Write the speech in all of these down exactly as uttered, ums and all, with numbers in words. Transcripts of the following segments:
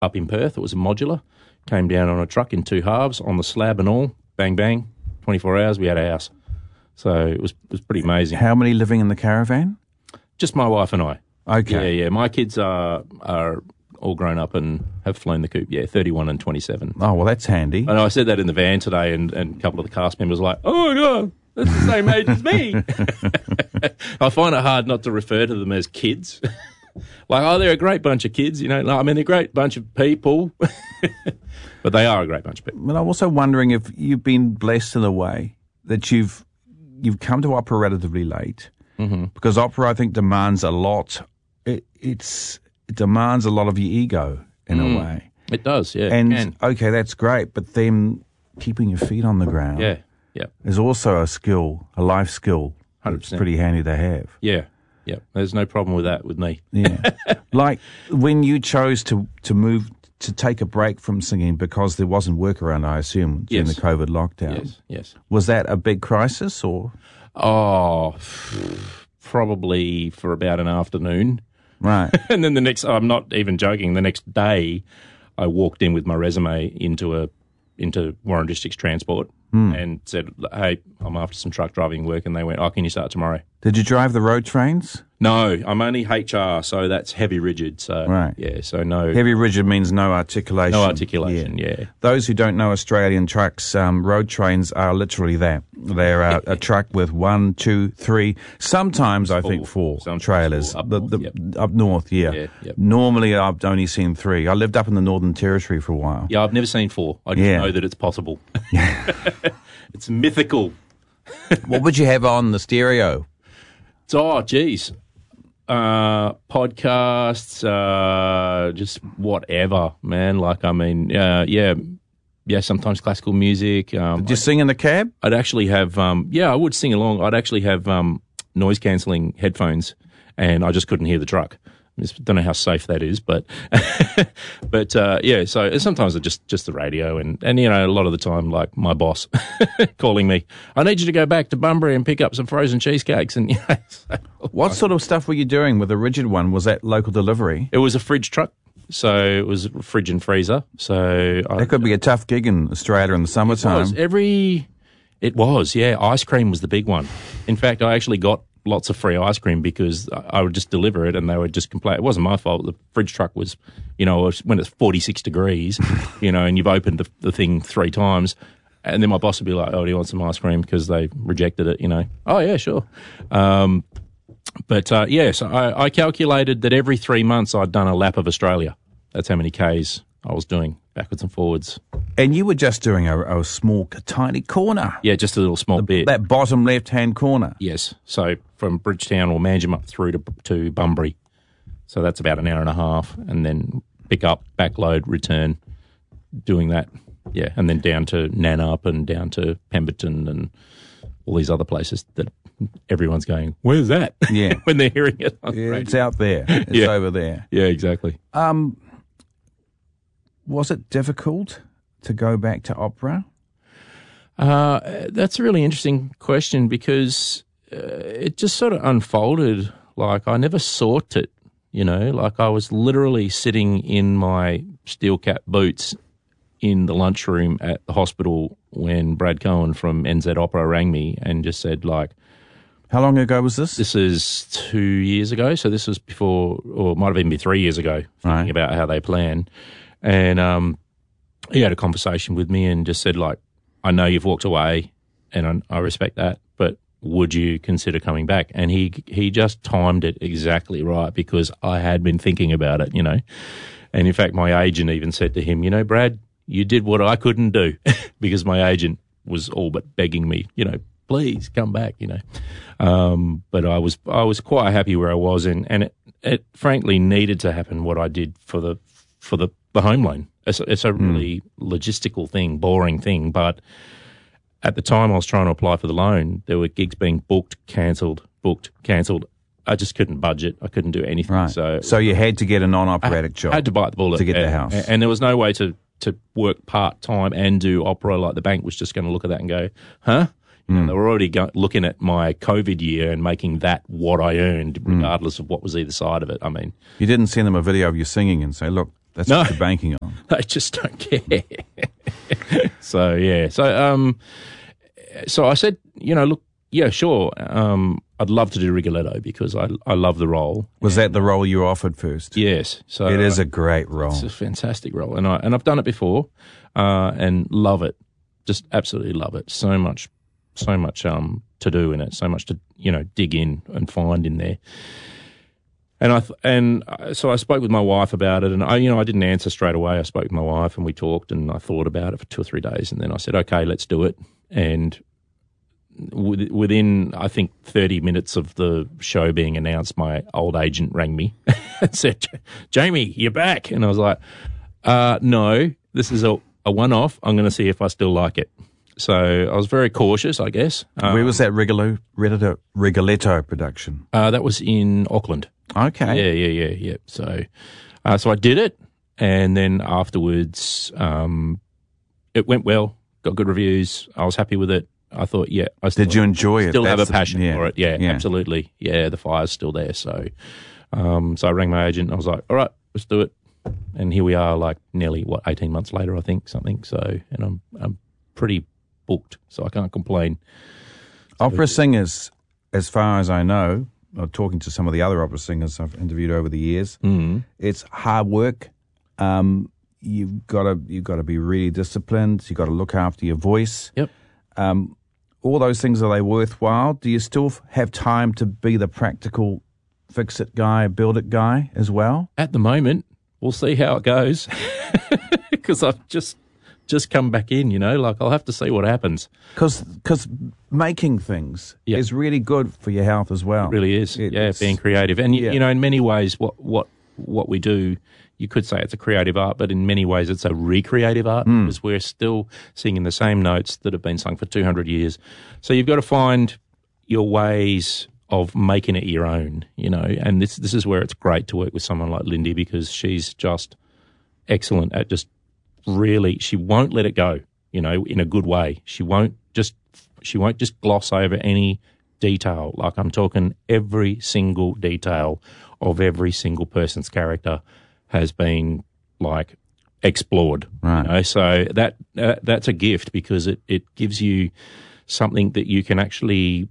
up in Perth. It was a modular. Came down on a truck in two halves, on the slab and all. Bang, bang. twenty-four hours, we had a house. So it was it was pretty amazing. How many living in the caravan? Just my wife and I. Okay. Yeah, yeah. My kids are are all grown up and have flown the coop. Yeah, thirty-one and twenty-seven. Oh, well, that's handy. I know I said that in the van today, and, and a couple of the cast members were like, oh, my God, that's the same age as me. I find it hard not to refer to them as kids. Like, oh, they're a great bunch of kids, you know. I mean, they're a great bunch of people, but they are a great bunch of people. But I'm also wondering if you've been blessed in a way that you've you've come to opera relatively late, mm-hmm. because opera, I think, demands a lot. It, it's it demands a lot of your ego in mm. a way. It does, yeah. And it okay, that's great, but then keeping your feet on the ground, yeah, yeah, is also a skill, a life skill. one hundred percent. It's pretty handy to have. Yeah. Yeah, there's no problem with that with me. Yeah. Like when you chose to, to move, to take a break from singing because there wasn't work around, I assume, during yes. the COVID lockdown. Yes, yes. Was that a big crisis or? Oh, probably for about an afternoon. Right. And then the next, I'm not even joking, the next day I walked in with my resume into a into Warren Districts Transport mm. and said, hey, I'm after some truck driving work. And they went, oh, can you start tomorrow? Did you drive the road trains? No, I'm only H R, so that's heavy rigid. So right. yeah, so no. Heavy rigid means no articulation. No articulation, yeah. yeah. Those who don't know Australian trucks, um, road trains are literally that. They're a, a truck with one, two, three, sometimes I think four sometimes trailers. Four. Up, the, north, the, yep. up north, yeah. yeah yep. Normally I've only seen three. I lived up in the Northern Territory for a while. Yeah, I've never seen four. I just yeah. know that it's possible. It's mythical. What would you have on the stereo? Oh, geez. Uh, podcasts, uh, just whatever, man. Like, I mean, uh, yeah, yeah, sometimes classical music. Um, Did you sing in the cab? I'd actually have, um, yeah, I would sing along. I'd actually have um, noise-cancelling headphones, and I just couldn't hear the truck. I don't know how safe that is, but but uh, yeah. So sometimes it's just just the radio, and and you know a lot of the time, like my boss calling me, I need you to go back to Bunbury and pick up some frozen cheesecakes. And you know, so, what sort of stuff were you doing with the rigid one? Was that local delivery? It was a fridge truck, so it was fridge and freezer. So that I, could be a tough gig in Australia in the summertime. It was every, it was yeah. Ice cream was the big one. In fact, I actually got lots of free ice cream because I would just deliver it and they would just complain. It wasn't my fault. The fridge truck was, you know, when it's forty-six degrees, you know, and you've opened the, the thing three times. And then my boss would be like, oh, do you want some ice cream? Because they rejected it, you know. Oh, yeah, sure. Um, but, uh, yeah, so I, I calculated that every three months I'd done a lap of Australia. That's how many Ks I was doing, backwards and forwards. And you were just doing a, a small, tiny corner. Yeah, just a little small the, bit. That bottom left-hand corner. Yes. So from Bridgetown or Manjimup through to to Bunbury. So that's about an hour and a half. And then pick up, backload, return, doing that. Yeah, and then down to Nannup and down to Pemberton and all these other places that everyone's going, where's that? Yeah. when they're hearing it on yeah, radio. It's out there. It's yeah. over there. Yeah, exactly. Um, was it difficult to go back to opera? Uh, that's a really interesting question because uh, it just sort of unfolded. Like I never sought it, you know, like I was literally sitting in my steel cap boots in the lunchroom at the hospital when Brad Cohen from N Z Opera rang me and just said like, how long ago was this? This is two years ago. So this was before, or it might have even been three years ago, thinking right. about how they plan. And um, he had a conversation with me and just said like, I know you've walked away and I, I respect that, but would you consider coming back? And he he just timed it exactly right because I had been thinking about it, you know. And in fact, my agent even said to him, you know, Brad, you did what I couldn't do because my agent was all but begging me, you know, please come back, you know. Um, but I was I was quite happy where I was, and, and it, it frankly needed to happen what I did for the for the, the home loan. It's, it's a really mm. logistical thing, boring thing, but at the time I was trying to apply for the loan, there were gigs being booked, cancelled, booked, cancelled. I just couldn't budget. I couldn't do anything. Right. So, so you had to get a non-operatic I job. had to bite the bullet to get and, the house, and, and there was no way to. to work part-time and do opera. Like the bank was just going to look at that and go, huh? You know, mm. they were already go- looking at my COVID year and making that what I earned regardless mm. of what was either side of it. I mean. You didn't send them a video of you singing and say, look, That's No. what you're banking on. They just don't care. So yeah, so um, so I said, you know, look, yeah, sure, um, I'd love to do Rigoletto because I I love the role. Was that the role you were offered first? Yes, so It is a great role. It's a fantastic role, and I and I've done it before, uh, and love it, just absolutely love it. So much, so much um to do in it, so much to you know dig in and find in there. And I th- and so I spoke with my wife about it, and I you know I didn't answer straight away. I spoke with my wife, and we talked, and I thought about it for two or three days, and then I said, okay, let's do it. And w- within I think thirty minutes of the show being announced, my old agent rang me and said, Jamie, you're back. And I was like, uh, no, this is a, a one-off. I'm going to see if I still like it. So I was very cautious, I guess. Um, Where was that Rigoletto, Rigoletto, Rigoletto production? uh, that was in Auckland. Okay. Yeah, yeah, yeah, yeah. So, uh, so I did it, and then afterwards, um, it went well. Got good reviews. I was happy with it. I thought, yeah, I still, Did you enjoy it? Still have a That's the- passion yeah, for it. Yeah, yeah. absolutely. Yeah, the fire's still there. So, um, so I rang my agent. I was like, all right, let's do it. And here we are, like nearly what eighteen months later, I think something. So, and I'm I'm pretty booked, so I can't complain. Opera singers, as far as I know, or talking to some of the other opera singers I've interviewed over the years, Mm. it's hard work. Um, you've got to you've got to be really disciplined. You've got to look after your voice. Yep. Um, all those things, are they worthwhile? Do you still f- have time to be the practical fix it guy, build it guy as well? At the moment, we'll see how it goes because I've just just come back in. You know, like I'll have to see what happens. Because making things Yeah. is really good for your health as well. It really is. It- yeah, it's- being creative. And, y yeah. you know, in many ways, what, what, what we do, you could say it's a creative art, but in many ways it's a recreative art Hmm. because we're still singing the same notes that have been sung for two hundred years. So you've got to find your ways of making it your own, you know, and this, this is where it's great to work with someone like Lindy because she's just excellent at just really, she won't let it go, you know, in a good way. She won't just, she won't just gloss over any detail. Like I'm talking every single detail of every single person's character has been like explored. Right. You know? So that uh, that's a gift because it, it gives you something that you can actually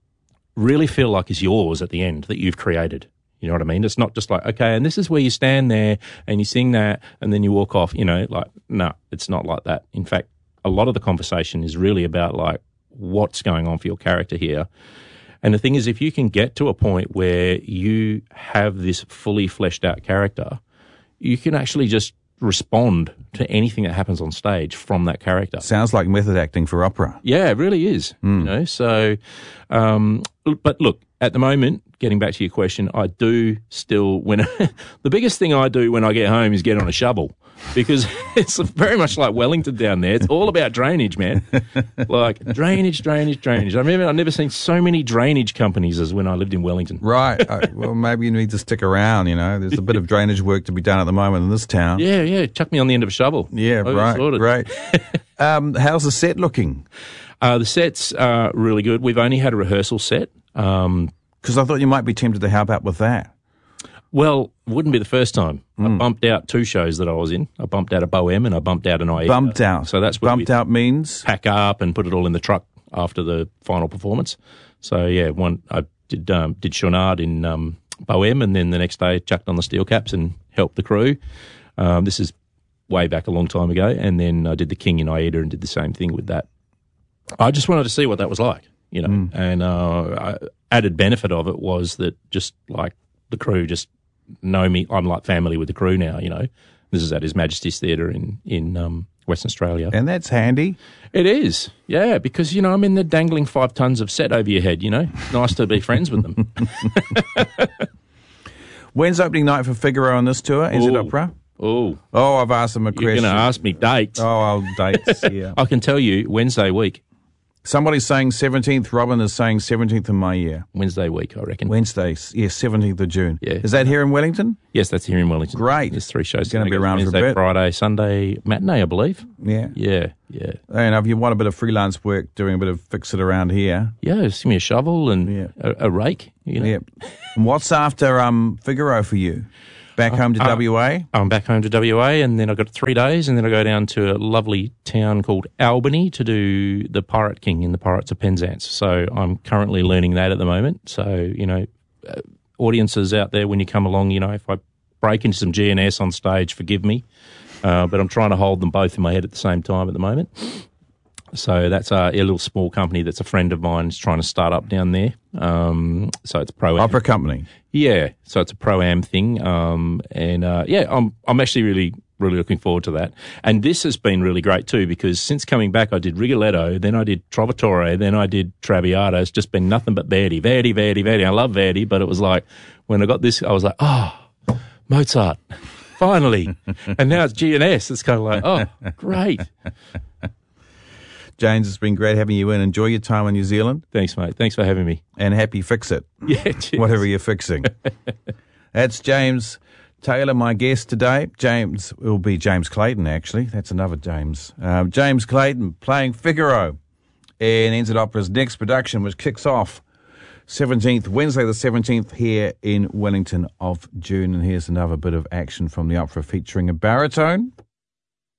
really feel like is yours at the end that you've created. You know what I mean? It's not just like, okay, and this is where you stand there and you sing that and then you walk off, you know, like, no, it's not like that. In fact, a lot of the conversation is really about like what's going on for your character here. And the thing is, if you can get to a point where you have this fully fleshed out character, you can actually just respond to anything that happens on stage from that character. Sounds like method acting for opera. Yeah, it really is. You know, so, um, but look, at the moment, getting back to your question, I do still, when the biggest thing I do when I get home is get on a shovel because it's very much like Wellington down there. It's all about drainage, man. Like drainage, drainage, drainage. I remember I've never seen so many drainage companies as when I lived in Wellington. Right. Uh, well, maybe you need to stick around, you know. There's a bit of drainage work to be done at the moment in this town. Yeah, yeah. Chuck me on the end of a shovel. Yeah, I'll right, sort it. right. um, how's the set looking? Uh, the set's uh, really good. We've only had a rehearsal set. Um, Because I thought you might be tempted to help out with that. well, it wouldn't be the first time. I Hmm. bumped out two shows that I was in. I bumped out a Bohem and I bumped out an I E. Bumped out. So that's where Bumped we out means? pack up and put it all in the truck after the final performance. So yeah, one I did um, did Chouinard in um, Bohem, and then the next day chucked on the steel caps and helped the crew. Um, this is way back a long time ago, and then I did the King in Aida and did the same thing with that. I just wanted to see what that was like, you know. Mm. And uh, added benefit of it was that just like the crew just know me. I'm like family with the crew now, you know. This is at His Majesty's Theatre in in um, Western Australia. And that's handy. It is, yeah, because, you know, I'm in there dangling five tons of set over your head, you know. Nice to be friends with them. When's opening night for Figaro on this tour? Is it Ooh. opera? Oh, Oh, I've asked them a you're question. going to ask me dates. Oh, I'll dates, yeah. I can tell you Wednesday week. Somebody's saying seventeenth. Robin is saying seventeenth of my year. Wednesday week, I reckon. Wednesday, yes, seventeenth of June. Yeah. Is that here in Wellington? Yes, that's here in Wellington. Great. There's three shows. Gonna be today. around for a Wednesday, bit. Friday, Sunday, matinee, I believe. Yeah. Yeah, yeah. And if you want a bit of freelance work, doing a bit of fix it around here. Yeah, just give me a shovel and Yeah. a, a rake, you know. Yeah. And what's after um, Figaro for you? Back home to uh, W A? I'm back home to W A, and then I got three days, and then I go down to a lovely town called Albany to do the Pirate King in the Pirates of Penzance. So I'm currently learning that at the moment. So, you know, uh, audiences out there, when you come along, you know, if I break into some G N S on stage, forgive me. Uh, but I'm trying to hold them both in my head at the same time at the moment. So that's a, a little small company that's a friend of mine is trying to start up down there. Um, so it's pro Opera company. Yeah, so it's a pro-am thing. Um, and uh, yeah, I'm I'm actually really really looking forward to that. And this has been really great too, because since coming back, I did Rigoletto, then I did Trovatore, then I did Traviata. It's just been nothing but Verdi, Verdi, Verdi, Verdi. I love Verdi, but it was like when I got this, I was like, oh, Mozart, finally. And now it's G N S. It's kind of like, oh, great. James, it's been great having you in. Enjoy your time in New Zealand. Thanks, mate. Thanks for having me. And happy fix it. Yeah, cheers. Whatever you're fixing. That's James Taylor, my guest today. James, it will be James Clayton, actually. That's another James. Uh, James Clayton playing Figaro in N Z Opera's next production, which kicks off seventeenth, Wednesday the seventeenth here in Wellington of June. And here's another bit of action from the opera featuring a baritone.